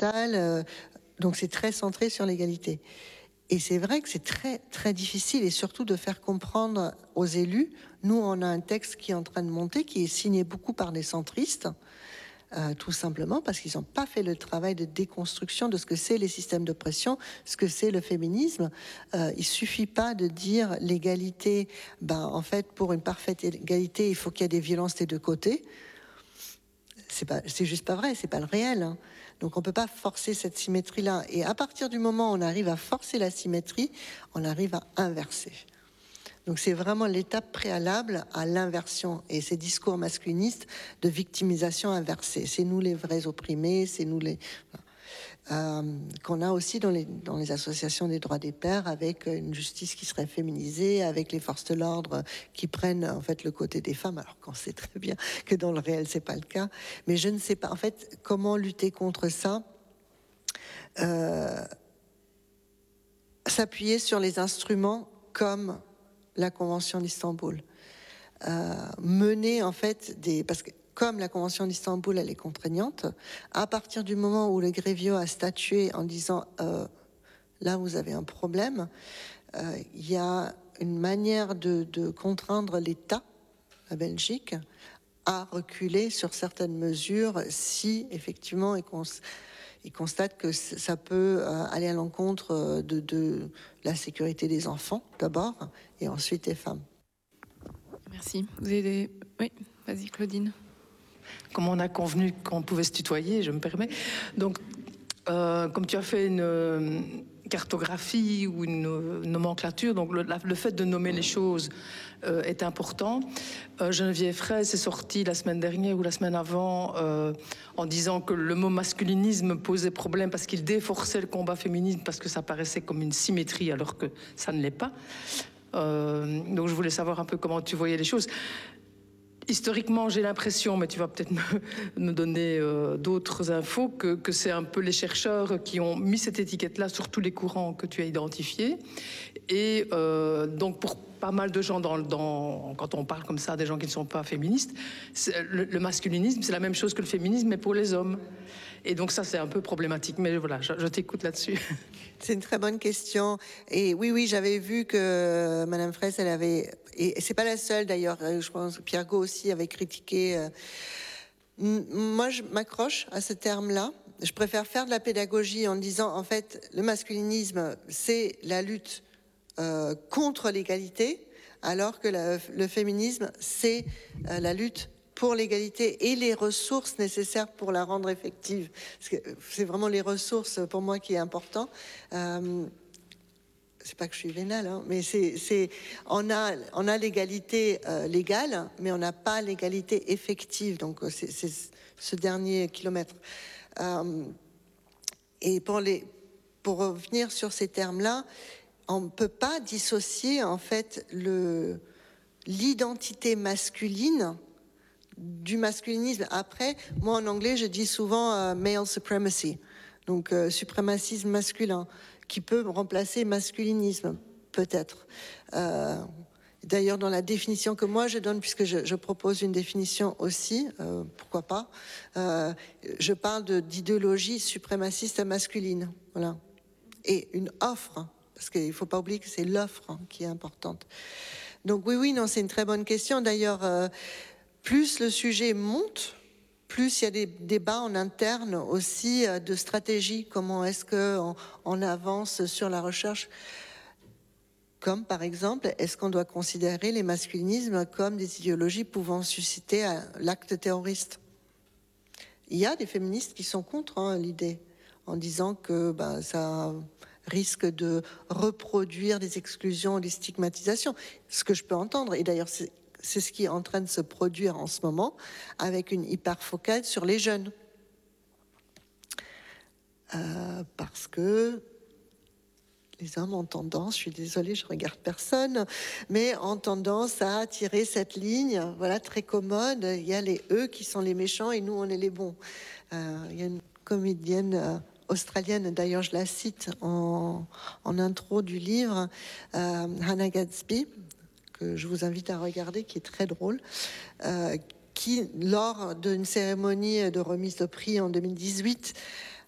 environnementale. Donc c'est très centré sur l'égalité. Et c'est vrai que c'est très, très difficile, et surtout de faire comprendre aux élus. Nous, on a un texte qui est en train de monter, qui est signé beaucoup par des centristes, tout simplement parce qu'ils n'ont pas fait le travail de déconstruction de ce que c'est les systèmes d'oppression, ce que c'est le féminisme. Il suffit pas de dire l'égalité. En fait, pour une parfaite égalité, il faut qu'il y ait des violences des deux côtés. C'est juste pas vrai, c'est pas le réel. Hein. Donc on peut pas forcer cette symétrie-là. Et à partir du moment où on arrive à forcer la symétrie, on arrive à inverser. Donc c'est vraiment l'étape préalable à l'inversion et ces discours masculinistes de victimisation inversée. C'est nous les vrais opprimés, c'est nous les... qu'on a aussi dans les associations des droits des pères, avec une justice qui serait féminisée, avec les forces de l'ordre qui prennent en fait le côté des femmes, alors qu'on sait très bien que dans le réel c'est pas le cas. Mais je ne sais pas en fait comment lutter contre ça. S'appuyer sur les instruments comme la Convention d'Istanbul. Mener en fait parce que comme la Convention d'Istanbul elle est contraignante, à partir du moment où le Grevio a statué en disant là vous avez un problème, il y a une manière de contraindre l'État, la Belgique, à reculer sur certaines mesures si effectivement il constate que ça peut aller à l'encontre de la sécurité des enfants d'abord et ensuite des femmes. Merci. Vous avez des... Oui, vas-y Claudine. Comme on a convenu qu'on pouvait se tutoyer, je me permets. Donc, comme tu as fait une cartographie ou une nomenclature, donc le fait de nommer les choses est important. Geneviève Fraisse est sortie la semaine dernière ou la semaine avant en disant que le mot masculinisme posait problème parce qu'il déforçait le combat féministe parce que ça paraissait comme une symétrie alors que ça ne l'est pas. Donc je voulais savoir un peu comment tu voyais les choses. Historiquement, j'ai l'impression, mais tu vas peut-être me donner d'autres infos, que c'est un peu les chercheurs qui ont mis cette étiquette-là sur tous les courants que tu as identifiés. Et donc, pour pas mal de gens, quand on parle comme ça des gens qui ne sont pas féministes, le masculinisme, c'est la même chose que le féminisme, mais pour les hommes. Et donc ça, c'est un peu problématique. Mais voilà, je t'écoute là-dessus. C'est une très bonne question. Et oui, j'avais vu que Madame Fraisse, elle avait... Et c'est pas la seule d'ailleurs, je pense que Pierre Gault aussi avait critiqué. Moi, je m'accroche à ce terme-là. Je préfère faire de la pédagogie en disant, en fait, le masculinisme, c'est la lutte contre l'égalité, alors que le féminisme, c'est la lutte pour l'égalité et les ressources nécessaires pour la rendre effective. C'est vraiment les ressources, pour moi, qui est important. C'est pas que je suis vénale, hein, mais on a l'égalité légale, mais on n'a pas l'égalité effective. Donc c'est ce dernier kilomètre. Et pour revenir sur ces termes-là, on ne peut pas dissocier en fait l'identité masculine du masculinisme. Après, moi en anglais, je dis souvent male supremacy, donc suprémacisme masculin, qui peut remplacer masculinisme, peut-être. D'ailleurs, dans la définition que moi je donne, puisque je propose une définition aussi, pourquoi pas, je parle d'idéologie suprémaciste masculine, voilà. Et une offre, parce qu'il ne faut pas oublier que c'est l'offre qui est importante. Donc oui, non, c'est une très bonne question. D'ailleurs, plus le sujet monte, plus il y a des débats en interne aussi de stratégie. Comment est-ce qu'on avance sur la recherche? Comme par exemple, est-ce qu'on doit considérer les masculinismes comme des idéologies pouvant susciter l'acte terroriste? Il y a des féministes qui sont contre l'idée, en disant que ça risque de reproduire des exclusions, des stigmatisations. Ce que je peux entendre, et d'ailleurs c'est ce qui est en train de se produire en ce moment, avec une hyperfocale sur les jeunes. Parce que les hommes ont tendance, je suis désolée, je regarde personne, mais ont tendance à tirer cette ligne, voilà, très commode. Il y a les eux qui sont les méchants et nous on est les bons. Il y a une comédienne australienne, d'ailleurs je la cite en intro du livre, Hannah Gadsby, que je vous invite à regarder, qui est très drôle, qui, lors d'une cérémonie de remise de prix en 2018,